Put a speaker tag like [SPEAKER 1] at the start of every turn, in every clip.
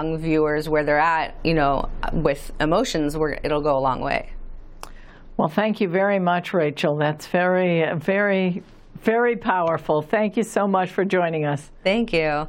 [SPEAKER 1] viewers where they're at, with emotions, it'll go a long way.
[SPEAKER 2] Well, thank you very much, Rachel. That's very, very, very powerful. Thank you so much for joining us.
[SPEAKER 1] Thank you.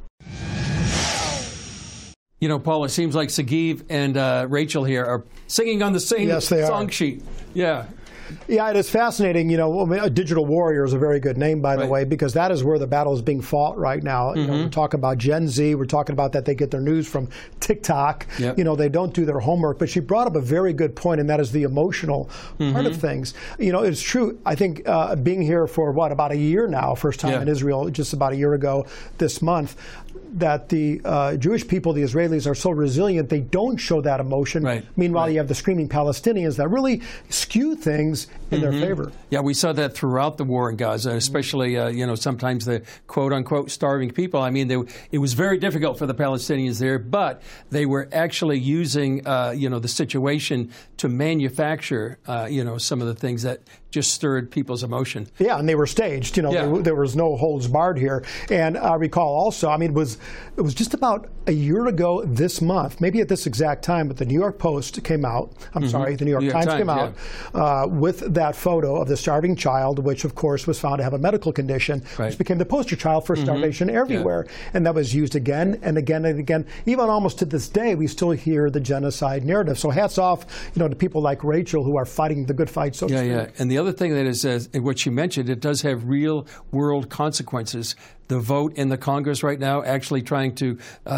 [SPEAKER 3] Paul, it seems like Sagiv and Rachel here are singing on the same song sheet. Yeah.
[SPEAKER 4] Yeah, it is fascinating. A digital warrior is a very good name, by the way, because that is where the battle is being fought right now. We're talking about Gen Z. We're talking about that they get their news from TikTok.
[SPEAKER 3] Yep.
[SPEAKER 4] They don't do their homework. But she brought up a very good point, and that is the emotional part of things. It's true. I think being here for, about a year now, first time in Israel, just about a year ago this month, that the Jewish people, the Israelis, are so resilient, they don't show that emotion.
[SPEAKER 3] Right.
[SPEAKER 4] Meanwhile, you have the screaming Palestinians that really skew things in their favor.
[SPEAKER 3] Yeah, we saw that throughout the war in Gaza, especially, sometimes the quote-unquote starving people. I mean, it was very difficult for the Palestinians there, but they were actually using, the situation to manufacture, some of the things that just stirred people's emotion.
[SPEAKER 4] Yeah, and they were staged. There was no holds barred here. And I recall also, it was just about a year ago this month, maybe at this exact time, but the New York Post came out, the New York Times came out with that photo of the starving child, which of course was found to have a medical condition, which became the poster child for starvation everywhere. And that was used again and again and again. Even almost to this day, we still hear the genocide narrative. So hats off, to people like Rachel who are fighting the good fight, so to speak.
[SPEAKER 3] Yeah. And the other thing that is, what you mentioned, it does have real world consequences. The vote in the Congress right now actually trying to,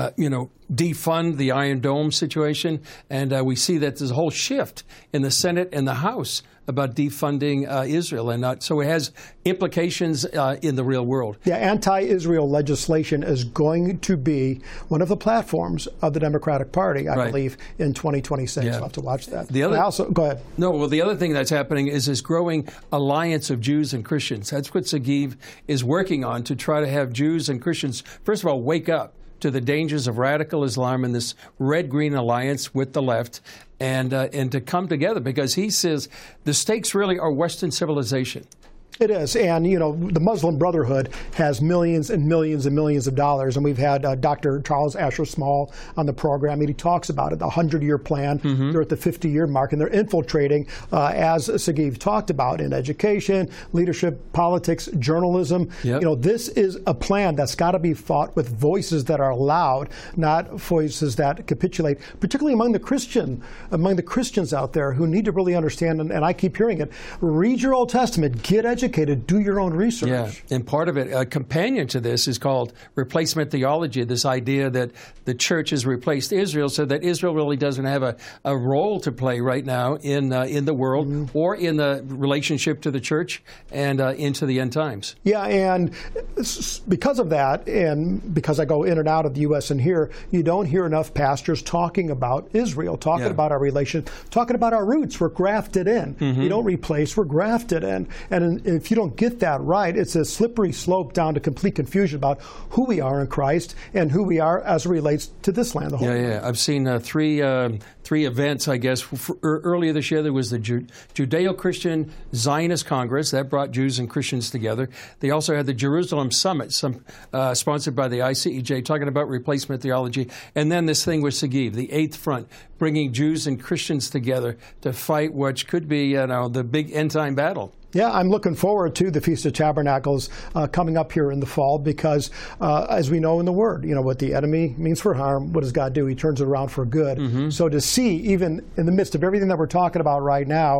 [SPEAKER 3] defund the Iron Dome situation. And we see that there's a whole shift in the Senate and the House about defunding Israel. And so it has implications in the real world. Yeah,
[SPEAKER 4] anti-Israel legislation is going to be one of the platforms of the Democratic Party, I believe, in 2026. We'll have to watch that. Go ahead.
[SPEAKER 3] No, well, the other thing that's happening is this growing alliance of Jews and Christians. That's what Sagiv is working on, to try to have Jews and Christians, first of all, wake up to the dangers of radical Islam and this red-green alliance with the left, and to come together, because he says the stakes really are Western civilization.
[SPEAKER 4] It is. And, the Muslim Brotherhood has millions and millions and millions of dollars. And we've had Dr. Charles Asher Small on the program, and he talks about it, the 100-year plan. They're at the 50-year mark, and they're infiltrating, as Sagiv talked about, in education, leadership, politics, journalism. This is a plan that's got to be fought with voices that are loud, not voices that capitulate, particularly among the Christians out there who need to really understand, and I keep hearing it, read your Old Testament, get educated, do your own research.
[SPEAKER 3] Yeah, and part of it, a companion to this, is called replacement theology, this idea that the church has replaced Israel, so that Israel really doesn't have a role to play right now in the world or in the relationship to the church and into the end times.
[SPEAKER 4] Yeah, and because of that, and because I go in and out of the U.S. and here, you don't hear enough pastors talking about Israel, talking about our relation, talking about our roots. We're grafted in. You don't replace, we're grafted in. And if you don't get that right, it's a slippery slope down to complete confusion about who we are in Christ and who we are as it relates to this land. The whole
[SPEAKER 3] yeah. I've seen three events, I guess. Earlier this year, there was the Judeo-Christian Zionist Congress that brought Jews and Christians together. They also had the Jerusalem Summit, sponsored by the ICEJ, talking about replacement theology. And then this thing with Sagiv, the Eighth Front, bringing Jews and Christians together to fight what could be, the big end-time battle.
[SPEAKER 4] Yeah, I'm looking forward to the Feast of Tabernacles coming up here in the fall because, as we know in the Word, what the enemy means for harm, what does God do? He turns it around for good. So to see, even in the midst of everything that we're talking about right now,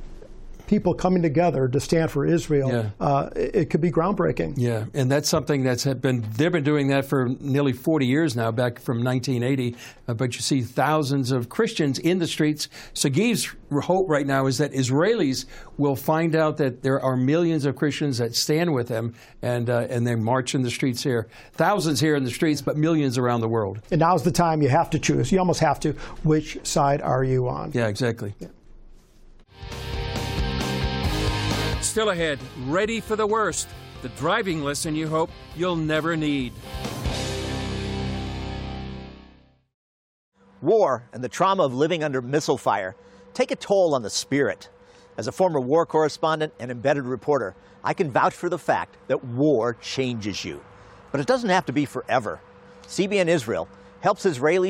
[SPEAKER 4] people coming together to stand for Israel, it could be groundbreaking.
[SPEAKER 3] Yeah, and that's something they've been doing that for nearly 40 years now, back from 1980. But you see thousands of Christians in the streets. Sagiv's hope right now is that Israelis will find out that there are millions of Christians that stand with them and they march in the streets here. Thousands here in the streets, but millions around the world.
[SPEAKER 4] And now's the time you have to choose. You almost have to. Which side are you on?
[SPEAKER 3] Yeah, exactly. Yeah. Still ahead, ready for the worst. The driving lesson you hope you'll never need.
[SPEAKER 5] War and the trauma of living under missile fire take a toll on the spirit. As a former war correspondent and embedded reporter, I can vouch for the fact that war changes you. But it doesn't have to be forever. CBN Israel helps Israelis